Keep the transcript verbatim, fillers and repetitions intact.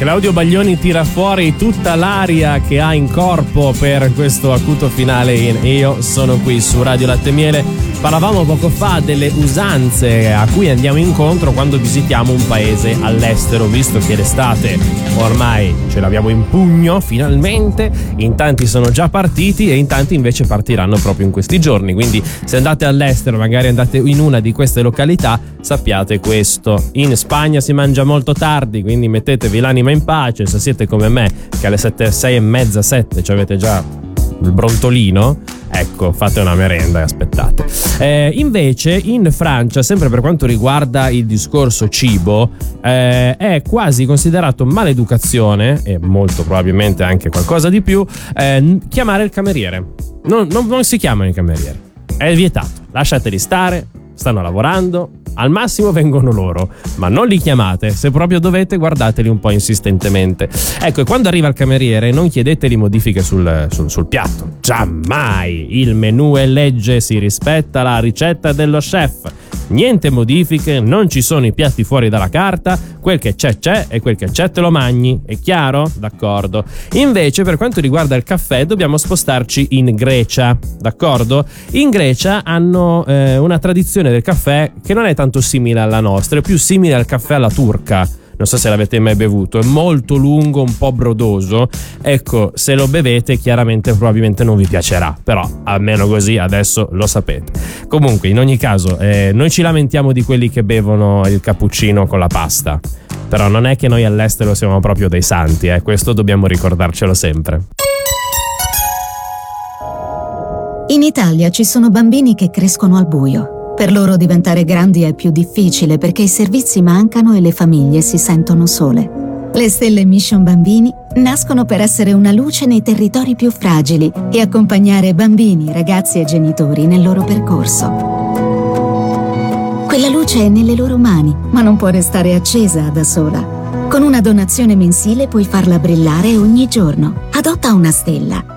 Claudio Baglioni tira fuori tutta l'aria che ha in corpo per questo acuto finale in Io sono qui su Radio Latte e Miele. Parlavamo poco fa delle usanze a cui andiamo incontro quando visitiamo un paese all'estero, visto che l'estate ormai ce l'abbiamo in pugno finalmente, in tanti sono già partiti e in tanti invece partiranno proprio in questi giorni, quindi se andate all'estero, magari andate in una di queste località, sappiate questo: in Spagna si mangia molto tardi, quindi mettetevi l'anima in pace. Se siete come me che alle sette, sei e mezza, sette ci avete già il brontolino, ecco, fate una merenda e aspettate. Eh, invece in Francia, sempre per quanto riguarda il discorso cibo, eh, è quasi considerato maleducazione, e molto probabilmente anche qualcosa di più, eh, chiamare il cameriere. Non, non, non si chiamano i camerieri, è vietato, lasciateli stare, stanno lavorando, al massimo vengono loro, ma non li chiamate. Se proprio dovete, guardateli un po' insistentemente. Ecco, e quando arriva il cameriere non chiedeteli modifiche sul, sul, sul piatto, giammai. Il menù è legge, si rispetta la ricetta dello chef. Niente modifiche, non ci sono i piatti fuori dalla carta, quel che c'è c'è e quel che c'è te lo mangi, è chiaro? D'accordo. Invece per quanto riguarda il caffè dobbiamo spostarci in Grecia, d'accordo? In Grecia hanno eh, una tradizione del caffè che non è tanto simile alla nostra, è più simile al caffè alla turca. Non so se l'avete mai bevuto, è molto lungo, un po' brodoso. Ecco, se lo bevete chiaramente probabilmente non vi piacerà, però almeno così adesso lo sapete. Comunque, in ogni caso, eh, noi ci lamentiamo di quelli che bevono il cappuccino con la pasta, però non è che noi all'estero siamo proprio dei santi, eh? Questo dobbiamo ricordarcelo sempre. In Italia ci sono bambini che crescono al buio. Per loro diventare grandi è più difficile perché i servizi mancano e le famiglie si sentono sole. Le stelle Mission Bambini nascono per essere una luce nei territori più fragili e accompagnare bambini, ragazzi e genitori nel loro percorso. Quella luce è nelle loro mani, ma non può restare accesa da sola. Con una donazione mensile puoi farla brillare ogni giorno. Adotta una stella.